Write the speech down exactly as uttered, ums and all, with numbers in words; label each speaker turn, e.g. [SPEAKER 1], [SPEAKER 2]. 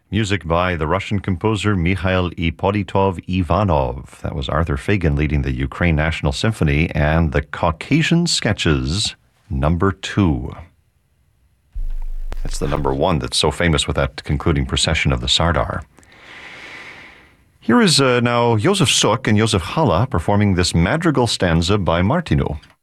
[SPEAKER 1] Music by the Russian composer Mikhail Ippolitov Ivanov. That was Arthur Fagan leading the Ukraine National Symphony, and the Caucasian Sketches, number two. It's the number one that's so famous with that concluding procession of the Sardar. Here is uh, now Josef Suk and Josef Halla performing this madrigal stanza by Martinu.